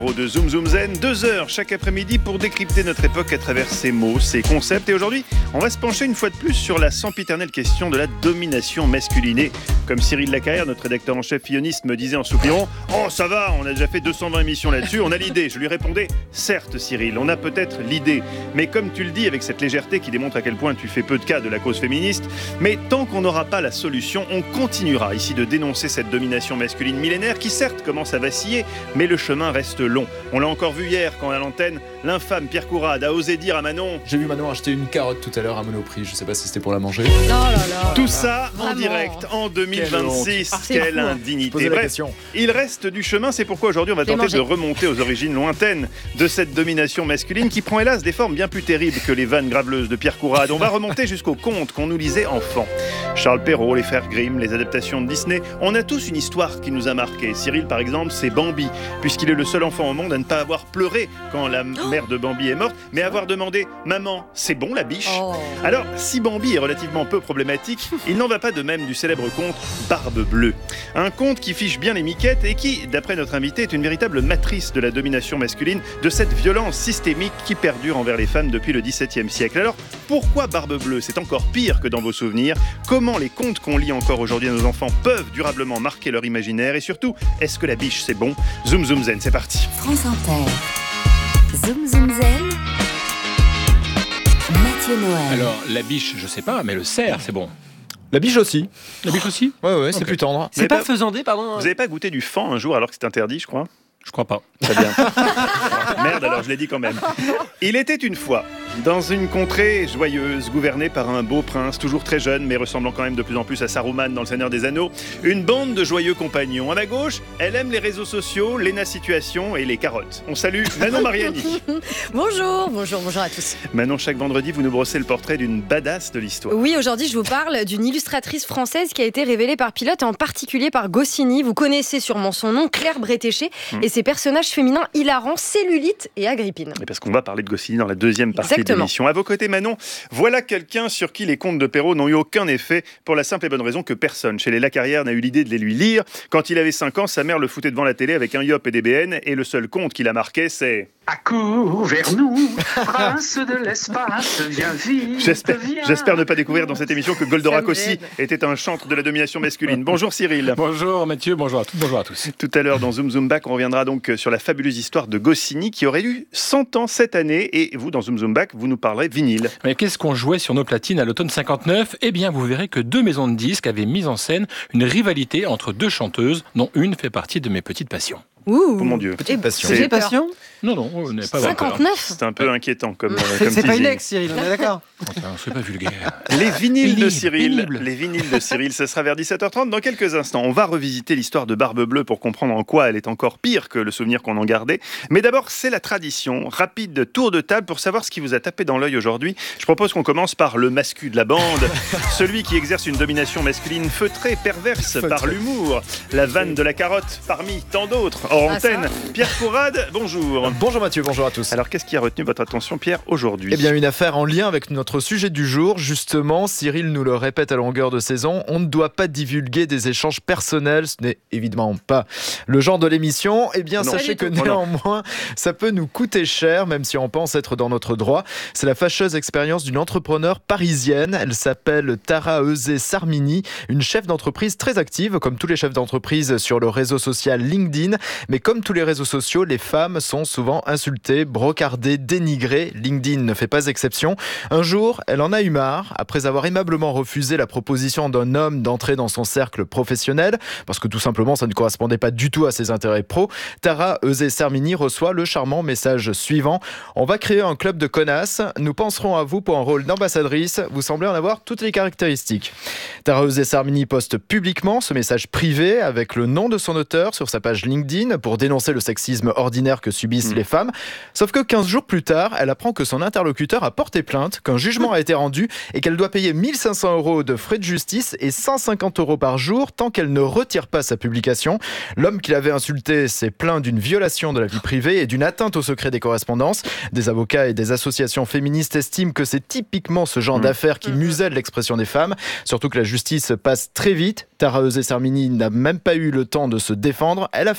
De Zoom Zoom Zen, 2 heures chaque après-midi pour décrypter notre époque à travers ses mots, ses concepts. Et aujourd'hui, on va se pencher une fois de plus sur la sempiternelle question de la domination masculine. Et comme Cyril Lacarrière, notre rédacteur en chef filloniste, me disait en soupirant « Oh ça va, on a déjà fait 220 émissions là-dessus, on a l'idée ». Je lui répondais « Certes Cyril, on a peut-être l'idée, mais comme tu le dis avec cette légèreté qui démontre à quel point tu fais peu de cas de la cause féministe, mais tant qu'on n'aura pas la solution, on continuera ici de dénoncer cette domination masculine millénaire qui certes commence à vaciller, mais le chemin reste long. On l'a encore vu hier quand à l'antenne, l'infâme Pierre Courade a osé dire à Manon « J'ai vu Manon acheter une carotte tout à l'heure à Monoprix, je sais pas si c'était pour la manger. Oh là là, tout ça vraiment. En direct, en 2026, quelle indignité. Bref, il reste du chemin, c'est pourquoi aujourd'hui on va tenter de remonter aux origines lointaines de cette domination masculine qui prend hélas des formes bien plus terribles que les vannes graveleuses de Pierre Courade. On va remonter jusqu'aux contes qu'on nous lisait enfants. Charles Perrault, les frères Grimm, les adaptations de Disney, on a tous une histoire qui nous a marqué. Cyril par exemple, c'est Bambi, puisqu'il est le seul enfant au monde à ne pas avoir pleuré quand la mère de Bambi est morte, mais avoir demandé « Maman, c'est bon la biche ?» Alors, si Bambi est relativement peu problématique, il n'en va pas de même du célèbre conte Barbe Bleue. Un conte qui fiche bien les miquettes et qui, d'après notre invité, est une véritable matrice de la domination masculine, de cette violence systémique qui perdure envers les femmes depuis le XVIIe siècle. Alors, pourquoi Barbe Bleue ? C'est encore pire que dans vos souvenirs. Comment les contes qu'on lit encore aujourd'hui à nos enfants peuvent durablement marquer leur imaginaire ? Et surtout, est-ce que la biche c'est bon ? Zoom Zoom Zen, c'est parti. France Inter. Zoom Zoom Zen. Mathieu Noël. Alors, la biche, je sais pas, mais le cerf, c'est bon. La biche aussi. La biche aussi ? Ouais, c'est plus tendre. C'est pas faisandé, pardon. Vous avez pas goûté du fan un jour alors que c'est interdit, je crois ? Je crois pas. Très bien. Merde, alors je l'ai dit quand même. Il était une fois, dans une contrée joyeuse, gouvernée par un beau prince, toujours très jeune, mais ressemblant quand même de plus en plus à Saruman dans Le Seigneur des Anneaux, une bande de joyeux compagnons. À ma gauche, elle aime les réseaux sociaux, Léna Situation et les carottes. On salue Manon Mariani. Bonjour à tous. Manon, chaque vendredi, vous nous brossez le portrait d'une badass de l'histoire. Oui, aujourd'hui, je vous parle d'une illustratrice française qui a été révélée par Pilote, et en particulier par Goscinny. Vous connaissez sûrement son nom, Claire Bretéché, et ses personnages féminins hilarants, Cellulite et Agrippine. Et parce qu'on va parler de Goscinny dans la deuxième partie de l'émission. À vos côtés, Manon, voilà quelqu'un sur qui les contes de Perrault n'ont eu aucun effet, pour la simple et bonne raison que personne chez les Lacarrière n'a eu l'idée de les lui lire. Quand il avait 5 ans, sa mère le foutait devant la télé avec un yop et des BN, et le seul conte qui l'a marqué, c'est... Accours vers nous, prince de l'espace, viens vite, J'espère ne pas découvrir dans cette émission que Goldorak aussi était un chantre de la domination masculine. Bonjour Cyril. Bonjour Mathieu, bonjour à tous. Tout à l'heure dans Zoom Zoom Back, on reviendra donc sur la fabuleuse histoire de Goscinny qui aurait eu 100 ans cette année. Et vous, dans Zoom Zoom Back, vous nous parlerez vinyle. Mais qu'est-ce qu'on jouait sur nos platines à l'automne 59 ? Eh bien, vous verrez que 2 maisons de disques avaient mis en scène une rivalité entre 2 chanteuses, dont une fait partie de mes petites passions. Ouh. Oh mon Dieu. Petite passion. J'ai passion. Non, on n'est pas 59 C'est un peu inquiétant comme C'est pas une teasing. ex, Cyril, on est d'accord. C'est pas vulgaire. Les vinyles de Cyril, pénible. les vinyles de Cyril, ce sera vers 17h30 dans quelques instants. On va revisiter l'histoire de Barbe Bleue pour comprendre en quoi elle est encore pire que le souvenir qu'on en gardait. Mais d'abord, c'est la tradition. Rapide tour de table pour savoir ce qui vous a tapé dans l'œil aujourd'hui. Je propose qu'on commence par le mascu de la bande, celui qui exerce une domination masculine feutrée, perverse par l'humour. La vanne de la carotte parmi tant d'autres. Hors antenne, Pierre Courade, bonjour. Bonjour Mathieu, bonjour à tous. Alors qu'est-ce qui a retenu votre attention, Pierre, aujourd'hui ? Eh bien, une affaire en lien avec notre sujet du jour. Justement, Cyril nous le répète à longueur de saison, on ne doit pas divulguer des échanges personnels. Ce n'est évidemment pas le genre de l'émission. Eh bien, Non. sachez que néanmoins, ça peut nous coûter cher, même si on pense être dans notre droit. C'est la fâcheuse expérience d'une entrepreneur parisienne. Elle s'appelle Tara Euzet-Sarmini, une chef d'entreprise très active, comme tous les chefs d'entreprise sur le réseau social LinkedIn. Mais comme tous les réseaux sociaux, les femmes sont souvent insultées, brocardées, dénigrées. LinkedIn ne fait pas exception. Un jour, elle en a eu marre, après avoir aimablement refusé la proposition d'un homme d'entrer dans son cercle professionnel, parce que tout simplement ça ne correspondait pas du tout à ses intérêts pro. Tara Euzet-Sarmini reçoit le charmant message suivant: on va créer un club de connasses, nous penserons à vous pour un rôle d'ambassadrice, vous semblez en avoir toutes les caractéristiques. Tara Euzet-Sarmini poste publiquement ce message privé avec le nom de son auteur sur sa page LinkedIn pour dénoncer le sexisme ordinaire que subissent les femmes. Sauf que 15 jours plus tard, elle apprend que son interlocuteur a porté plainte, qu'un jugement a été rendu et qu'elle doit payer 1 500 € de frais de justice et 150 € par jour tant qu'elle ne retire pas sa publication. L'homme qui l'avait insulté s'est plaint d'une violation de la vie privée et d'une atteinte au secret des correspondances. Des avocats et des associations féministes estiment que c'est typiquement ce genre d'affaires qui muselle l'expression des femmes. Surtout que la justice passe très vite. Tara Euzet-Sarmini n'a même pas eu le temps de se défendre. Elle a fait appel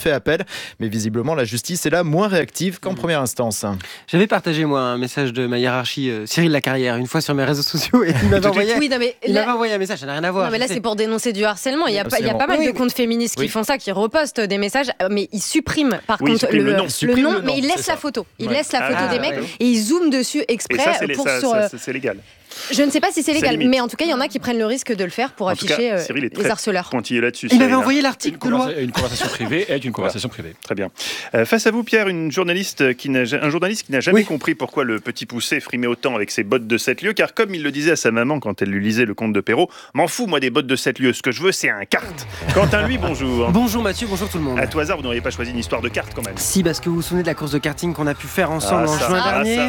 criminel. Mais visiblement, la justice est là moins réactive qu'en première instance. J'avais partagé, moi, un message de ma hiérarchie, Cyril Lacarrière, une fois sur mes réseaux sociaux, et il m'avait envoyé, envoyé un message, ça n'a rien à voir. Non, mais là, c'est pour dénoncer du harcèlement. Il y a pas mal de comptes féministes qui font ça, qui repostent des messages, mais ils suppriment par contre le nom, mais ils laissent la photo. Ils laissent la photo des mecs et ils zooment dessus exprès. C'est légal. Je ne sais pas si c'est légal, mais en tout cas, il y en a qui prennent le risque de le faire pour afficher les harceleurs. Pointillé là-dessus. Il m'avait envoyé l'article de loi. Une conversation privée est une conversation privée. Très bien. Face à vous, Pierre, un journaliste qui n'a jamais compris pourquoi le petit poussé frimait autant avec ses bottes de 7 lieues, car comme il le disait à sa maman quand elle lui lisait le conte de Perrault, m'en fous moi des bottes de 7 lieues, ce que je veux c'est un kart. Quentin, lui, bonjour. Bonjour Mathieu, bonjour tout le monde. À tout hasard, vous n'auriez pas choisi une histoire de cartes quand même? Si, parce que vous vous souvenez de la course de karting qu'on a pu faire ensemble en juin dernier.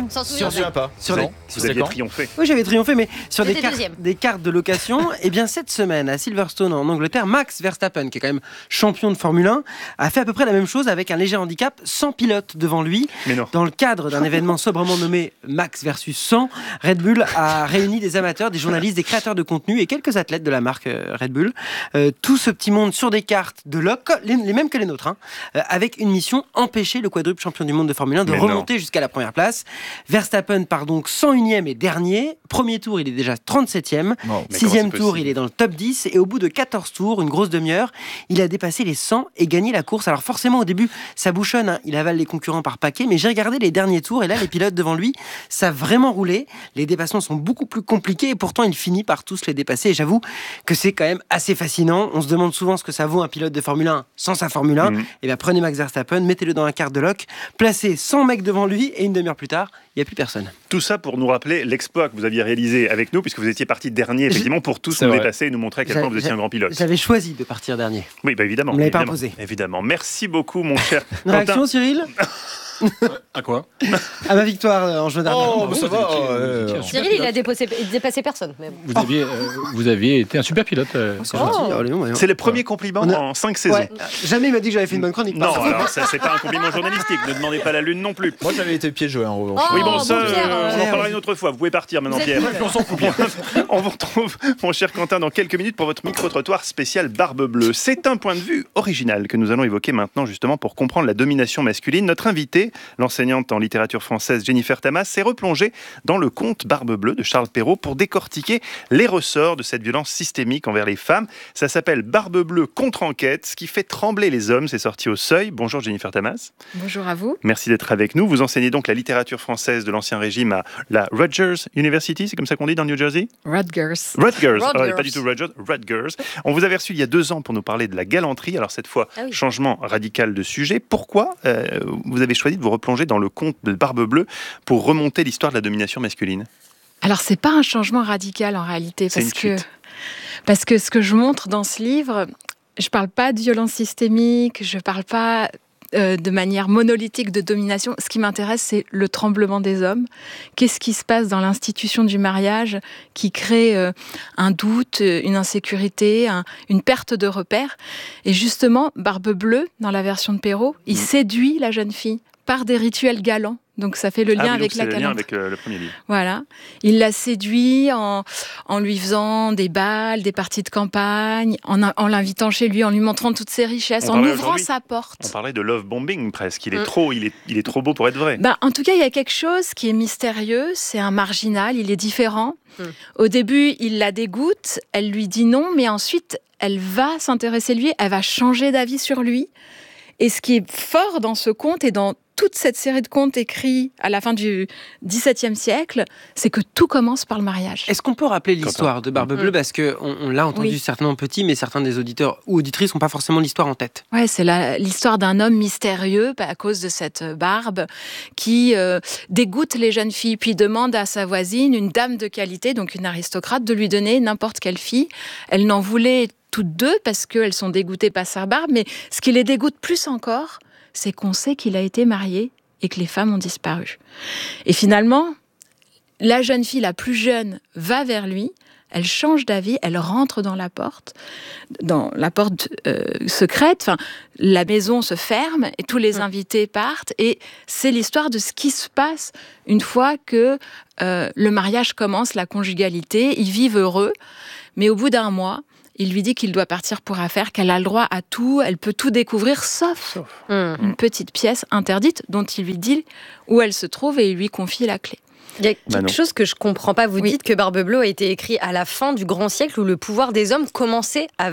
Vous aviez triomphé. Oui, j'avais triomphé, mais sur des cartes de location. Et bien cette semaine à Silverstone en Angleterre, Max Verstappen, qui est quand même champion de Formule 1, a fait à peu près la même chose avec un léger handicap, sans pilote devant lui. Dans le cadre d'un événement sobrement nommé Max versus 100, Red Bull a réuni des amateurs, des journalistes, des créateurs de contenu et quelques athlètes de la marque Red Bull. Tout ce petit monde sur des cartes de loc, les mêmes que les nôtres, avec une mission, empêcher le quadruple champion du monde de Formule 1 de remonter jusqu'à la première place. Verstappen part donc 101e et dernier. Premier tour, il est déjà 37e. 6e tour, il est dans le top 10. Et au bout de 14 tours, une grosse demi-heure, il a dépassé les 100 et gagné la course. Alors forcément, au début, ça bouchonne. Il avale les concurrents par paquet. Mais j'ai regardé les derniers tours. Et là, les pilotes devant lui, ça a vraiment roulé. Les dépassements sont beaucoup plus compliqués. Et pourtant, il finit par tous les dépasser. Et j'avoue que c'est quand même assez fascinant. On se demande souvent ce que ça vaut un pilote de Formule 1 sans sa Formule 1. Et bien, prenez Max Verstappen, mettez-le dans un quart de loc, placez 100 mecs devant lui. Et une demi-heure plus tard, il n'y a plus personne. Tout ça pour nous rappeler l'exploit que vous aviez réalisé avec nous, puisque vous étiez parti dernier, effectivement, pour tous nous dépasser et nous montrer à quel point vous étiez un grand pilote. J'avais choisi de partir dernier. Oui, bah évidemment. Vous ne l'avez pas imposé. Évidemment. Merci beaucoup, mon cher. Une réaction, Cyril? À quoi? À ma victoire en juin dernier. Ça va. Cyril, il a dépassé personne. Mais bon. Vous aviez été un super pilote. C'est gentil. C'est le premier compliment en 5 saisons. Ouais. Jamais il m'a dit que j'avais fait une bonne chronique. Non, alors ça, c'est pas un compliment journalistique. Ne demandez pas la lune non plus. Moi, j'avais été pied joué en revanche. Oui, bon, ça, Pierre, on en parlera une autre fois. Vous pouvez partir maintenant, Pierre. On s'en fout bien. On vous retrouve, mon cher Quentin, dans quelques minutes pour votre micro-trottoir spécial Barbe Bleue. C'est un point de vue original que nous allons évoquer maintenant, justement, pour comprendre la domination masculine. Notre invitée, l'enseignante en littérature française Jennifer Tamas, s'est replongée dans le conte Barbe Bleue de Charles Perrault pour décortiquer les ressorts de cette violence systémique envers les femmes. Ça s'appelle Barbe Bleue contre-enquête, ce qui fait trembler les hommes. C'est sorti au Seuil. Bonjour Jennifer Tamas. Bonjour à vous. Merci d'être avec nous. Vous enseignez donc la littérature française de l'Ancien Régime à la Rutgers University, c'est comme ça qu'on dit dans New Jersey? Rutgers. Pas du tout Rutgers, Rutgers. On vous avait reçu il y a 2 ans pour nous parler de la galanterie. Alors cette fois, changement radical de sujet. Pourquoi vous avez choisi de vous replonger dans le conte de Barbe Bleue pour remonter l'histoire de la domination masculine? Alors c'est pas un changement radical en réalité, parce que ce que je montre dans ce livre, je parle pas de violence systémique, je parle pas de manière monolithique de domination. Ce qui m'intéresse, c'est le tremblement des hommes. Qu'est-ce qui se passe dans l'institution du mariage qui crée un doute, une insécurité, une perte de repères. Et justement, Barbe Bleue, dans la version de Perrault, il séduit la jeune fille par des rituels galants. Donc ça fait le lien avec la galanterie. Le lien avec le premier livre. Voilà. Il la séduit en lui faisant des bals, des parties de campagne, en l'invitant chez lui, en lui montrant toutes ses richesses, en ouvrant sa porte. On parlait de love bombing presque. Il est trop beau pour être vrai. En tout cas, il y a quelque chose qui est mystérieux. C'est un marginal, il est différent. Au début, il la dégoûte, elle lui dit non, mais ensuite, elle va s'intéresser à lui, elle va changer d'avis sur lui. Et ce qui est fort dans ce conte et dans toute cette série de contes écrits à la fin du XVIIe siècle, c'est que tout commence par le mariage. Est-ce qu'on peut rappeler l'histoire de Barbe Bleue? Parce qu'on l'a entendu certainement petit, mais certains des auditeurs ou auditrices n'ont pas forcément l'histoire en tête. Ouais, c'est l'histoire d'un homme mystérieux à cause de cette barbe qui dégoûte les jeunes filles, puis demande à sa voisine, une dame de qualité, donc une aristocrate, de lui donner n'importe quelle fille. Elle n'en voulait toutes deux parce qu'elles sont dégoûtées par sa barbe, mais ce qui les dégoûte plus encore, c'est qu'on sait qu'il a été marié et que les femmes ont disparu. Et finalement, la jeune fille la plus jeune va vers lui, elle change d'avis, elle rentre dans la porte secrète, enfin, la maison se ferme et tous les invités partent, et c'est l'histoire de ce qui se passe une fois que le mariage commence, la conjugalité, ils vivent heureux, mais au bout d'un mois, il lui dit qu'il doit partir pour affaires, qu'elle a le droit à tout, elle peut tout découvrir, sauf une petite pièce interdite dont il lui dit où elle se trouve et il lui confie la clé. Il y a quelque chose que je comprends pas. Vous dites que Barbe Bleue a été écrit à la fin du grand siècle où le pouvoir des hommes commençait à